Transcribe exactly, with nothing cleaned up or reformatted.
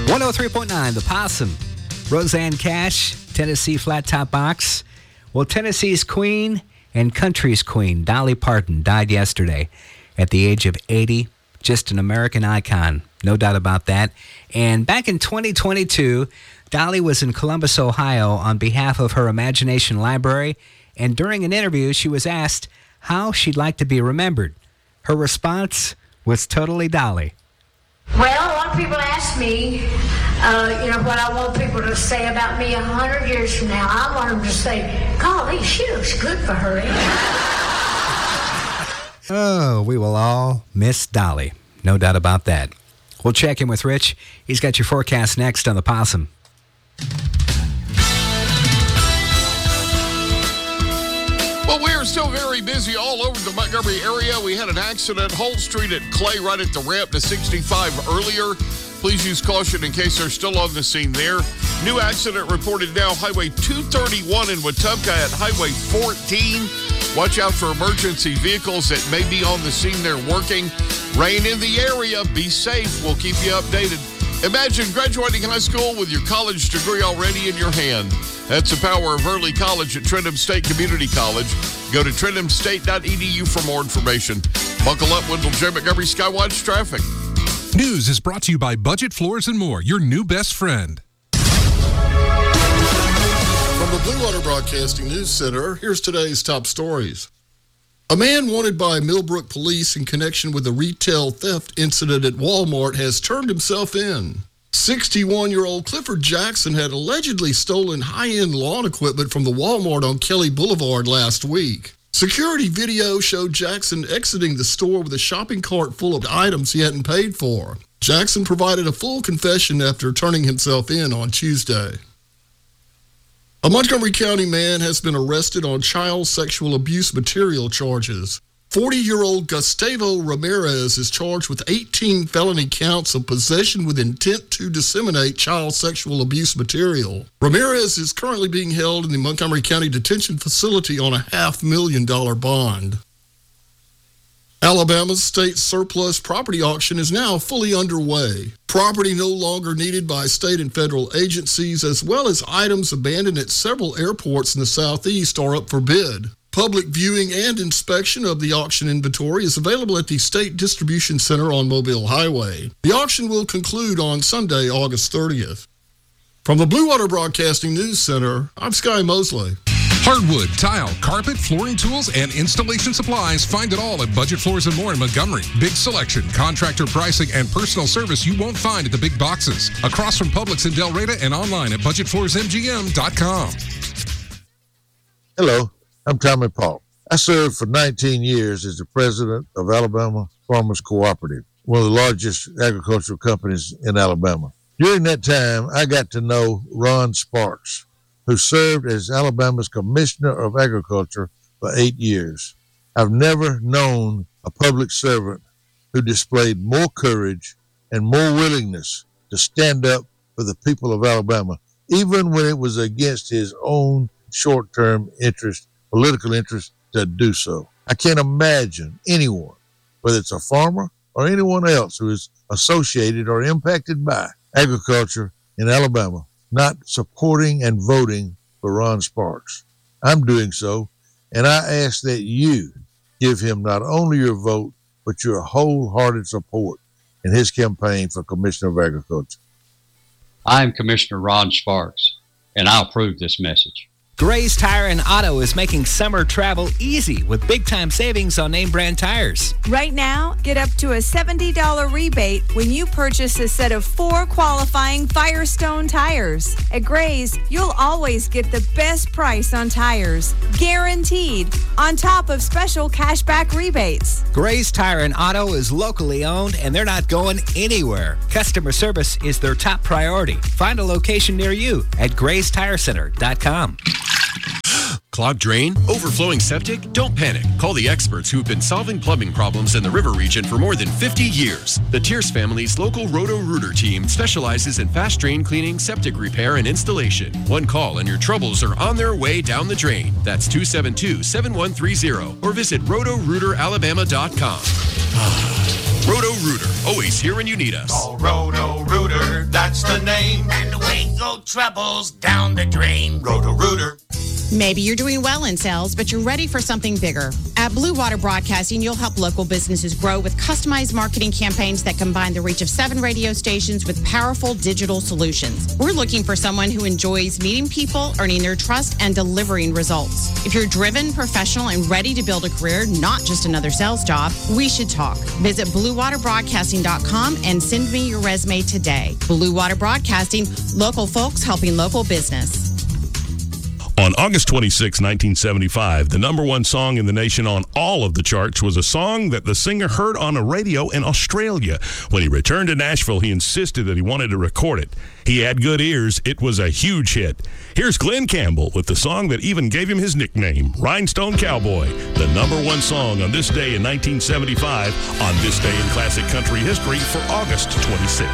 one oh three point nine, The Possum. Roseanne Cash, Tennessee Flat Top Box. Well, Tennessee's queen and country's queen, Dolly Parton, died yesterday at the age of eighty. Just an American icon, no doubt about that. And back in twenty twenty-two, Dolly was in Columbus, Ohio on behalf of her Imagination Library, and during an interview, she was asked how she'd like to be remembered. Her response was totally Dolly. Well, a lot of people ask me, uh, you know, what I want people to say about me a hundred years from now. I want them to say, golly, she looks good for her age. Oh, we will all miss Dolly. No doubt about that. We'll check in with Rich. He's got your forecast next on The Possum. Well, we are still very busy all over the Montgomery area. We had an accident, Holt Street at Clay, right at the ramp to sixty-five earlier. Please use caution in case they're still on the scene there. New accident reported now, Highway two thirty-one in Wetumpka at Highway fourteen. Watch out for emergency vehicles that may be on the scene. They're working. Rain in the area. Be safe. We'll keep you updated. Imagine graduating high school with your college degree already in your hand. That's the power of early college at Trentham State Community College. Go to trentham state dot e d u for more information. Buckle up, Wendell J. Montgomery Skywatch Traffic. News is brought to you by Budget Floors and More, your new best friend. From the Blue Water Broadcasting News Center, here's today's top stories. A man wanted by Millbrook police in connection with a retail theft incident at Walmart has turned himself in. sixty-one-year-old Clifford Jackson had allegedly stolen high-end lawn equipment from the Walmart on Kelly Boulevard last week. Security video showed Jackson exiting the store with a shopping cart full of items he hadn't paid for. Jackson provided a full confession after turning himself in on Tuesday. A Montgomery County man has been arrested on child sexual abuse material charges. forty-year-old Gustavo Ramirez is charged with eighteen felony counts of possession with intent to disseminate child sexual abuse material. Ramirez is currently being held in the Montgomery County Detention Facility on a half million dollar bond. Alabama's state surplus property auction is now fully underway. Property no longer needed by state and federal agencies, as well as items abandoned at several airports in the southeast, are up for bid. Public viewing and inspection of the auction inventory is available at the State Distribution Center on Mobile Highway. The auction will conclude on Sunday, August thirtieth. From the Blue Water Broadcasting News Center, I'm Sky Mosley. Hardwood, tile, carpet, flooring tools, and installation supplies. Find it all at Budget Floors and More in Montgomery. Big selection, contractor pricing, and personal service you won't find at the big boxes. Across from Publix in Del Reyta and online at budget floors m g m dot com. Hello, I'm Tommy Paul. I served for nineteen years as the president of Alabama Farmers Cooperative, one of the largest agricultural companies in Alabama. During that time, I got to know Ron Sparks, who served as Alabama's Commissioner of Agriculture for eight years. I've never known a public servant who displayed more courage and more willingness to stand up for the people of Alabama, even when it was against his own short-term interest, political interest, to do so. I can't imagine anyone, whether it's a farmer or anyone else who is associated or impacted by agriculture in Alabama, not supporting and voting for Ron Sparks. I'm doing so, and I ask that you give him not only your vote, but your wholehearted support in his campaign for Commissioner of Agriculture. I'm Commissioner Ron Sparks, and I'll approve this message. Gray's Tire and Auto is making summer travel easy with big-time savings on name brand tires. Right now, get up to a seventy dollars rebate when you purchase a set of four qualifying Firestone tires. At Gray's, you'll always get the best price on tires, guaranteed, on top of special cashback rebates. Gray's Tire and Auto is locally owned, and they're not going anywhere. Customer service is their top priority. Find a location near you at grays tire center dot com. Clogged drain? Overflowing septic? Don't panic. Call the experts who've been solving plumbing problems in the river region for more than fifty years. The Tierce family's local Roto-Rooter team specializes in fast drain cleaning, septic repair, and installation. One call and your troubles are on their way down the drain. That's two seven two, seven one three zero or visit roto rooter alabama dot com. Roto-Rooter, always here when you need us. Call Roto-Rooter, that's the troubles down the drain. Roto-Rooter. Maybe you're doing well in sales, but you're ready for something bigger. At Blue Water Broadcasting, you'll help local businesses grow with customized marketing campaigns that combine the reach of seven radio stations with powerful digital solutions. We're looking for someone who enjoys meeting people, earning their trust, and delivering results. If you're driven, professional, and ready to build a career, not just another sales job, we should talk. Visit blue water broadcasting dot com and send me your resume today. Blue Water Broadcasting, local folks helping local business. On August twenty-sixth, nineteen seventy-five, the number one song in the nation on all of the charts was a song that the singer heard on a radio in Australia. When he returned to Nashville, he insisted that he wanted to record it. He had good ears. It was a huge hit. Here's Glenn Campbell with the song that even gave him his nickname, Rhinestone Cowboy, the number one song on this day in nineteen seventy-five, on this day in classic country history for August twenty-sixth.